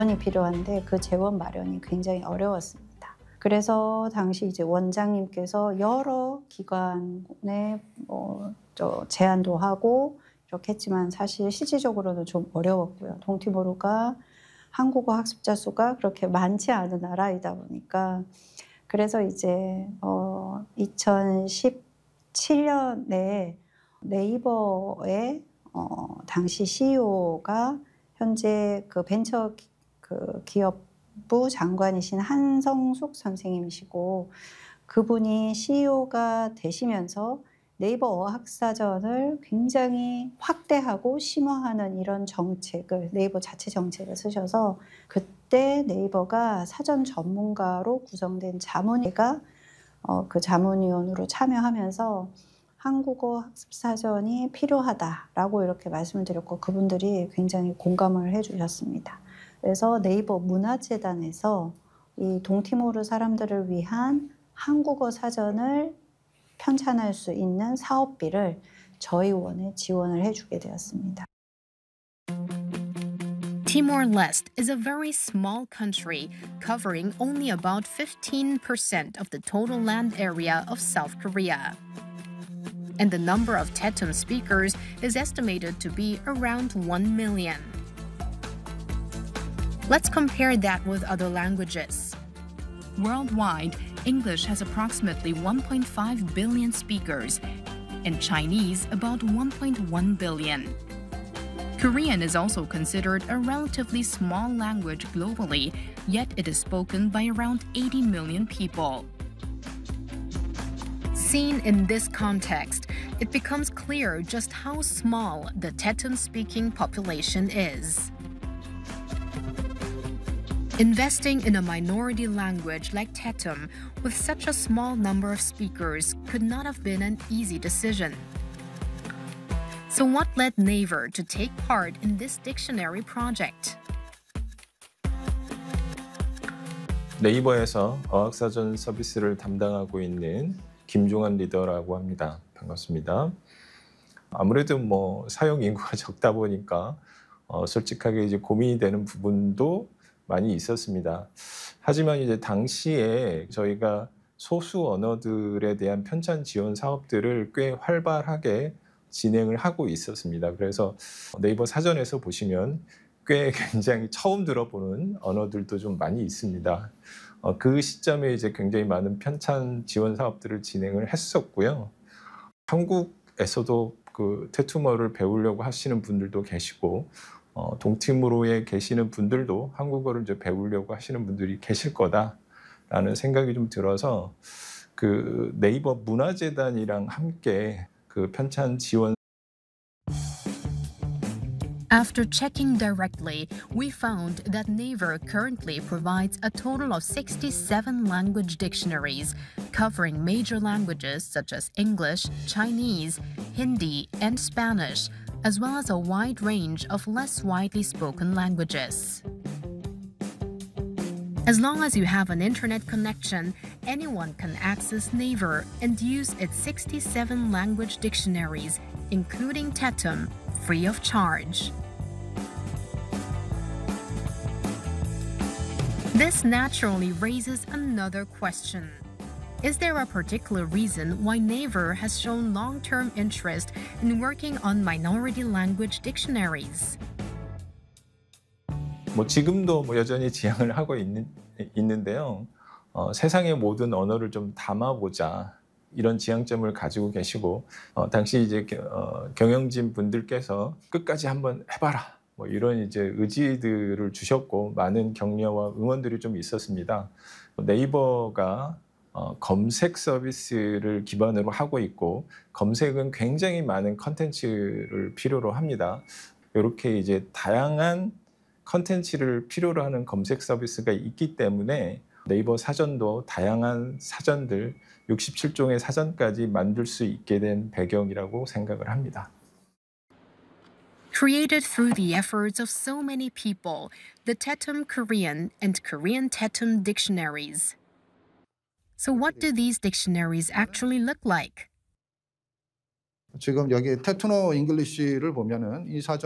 이 필요한데 그 재원 마련이 굉장히 어려웠습니다. 그래서 당시 이제 원장님께서 여러 기관에 제안도 하고 이렇게 했지만 사실 실질적으로는 좀 어려웠고요. 동티모르가 한국어 학습자 수가 그렇게 많지 않은 나라이다 보니까 그래서 이제 2017년에 네이버의 당시 CEO가 현재 그 벤처 기업부 장관이신 한성숙 선생님이시고 그분이 CEO가 되시면서 네이버 어학사전을 굉장히 확대하고 심화하는 이런 정책을 네이버 자체 정책을 쓰셔서 그때 네이버가 사전 전문가로 구성된 자문위가 그 자문위원으로 참여하면서 한국어 학습사전이 필요하다라고 이렇게 말씀을 드렸고 그분들이 굉장히 공감을 해 주셨습니다. 그래서 네이버 문화재단에서 이 동티모르 사람들을 위한 한국어 사전을 편찬할 수 있는 사업비를 저희 원에 지원을 해주게 되었습니다. Timor-Leste is a very small country, covering only about 15% of the total land area of South Korea. And the number of Tetum speakers is estimated to be around 1 million. Let's compare that with other languages. Worldwide, English has approximately 1.5 billion speakers, and Chinese about 1.1 billion. Korean is also considered a relatively small language globally, yet it is spoken by around 80 million people. Seen in this context, it becomes clear just how small the Tetum-speaking population is. Investing in a minority language like Tetum with such a small number of speakers could not have been an easy decision. So what led Naver to take part in this dictionary project? 네이버에서 어학사전 서비스를 담당하고 있는 김종환 리더라고 합니다. 반갑습니다. 아무래도 사용 인구가 적다 보니까 솔직하게 이제 고민이 되는 부분도 많이 있었습니다. 하지만 이제 당시에 저희가 소수 언어들에 대한 편찬 지원 사업들을 꽤 활발하게 진행을 하고 있었습니다. 그래서 네이버 사전에서 보시면 꽤 굉장히 처음 들어보는 언어들도 좀 많이 있습니다. 그 시점에 이제 굉장히 많은 편찬 지원 사업들을 진행을 했었고요. 한국에서도 그 테투머를 배우려고 하시는 분들도 계시고 동티모르에 계시는 분들도 한국어를 이제 배우려고 하시는 분들이 계실 거다라는 생각이 좀 들어서 그 네이버 문화재단이랑 함께 그 편찬 지원. After checking directly, we found that Naver currently provides a total of 67 language dictionaries, covering major languages such as English, Chinese, Hindi, and Spanish, as well as a wide range of less widely spoken languages. As long as you have an internet connection, anyone can access Naver and use its 67 language dictionaries, including Tetum, free of charge. This naturally raises another question. Is there a particular reason why Naver has shown long-term interest in working on minority language dictionaries? 지금도 여전히 지향을 하고 있는데요. 세상의 모든 언어를 좀 담아보자 이런 지향점을 가지고 계시고 당시 이제 경영진 분들께서 끝까지 한번 해봐라 이런 이제 의지들을 주셨고 많은 격려와 응원들이 좀 있었습니다. 네이버가 검색 서비스를 기반으로 하고 있고 검색은 굉장히 많은 컨텐츠를 필요로 합니다. 이렇게 이제 다양한 컨텐츠를 필요로 하는 검색 서비스가 있기 때문에 네이버 사전도 다양한 사전들 67종의 사전까지 만들 수 있게 된 배경이라고 생각을 합니다. Created through the efforts of so many people, the Tetum Korean and Korean Tetum dictionaries. So what do these dictionaries actually look like? 지금 여기 테투노 잉글리시를 보면은 이 사전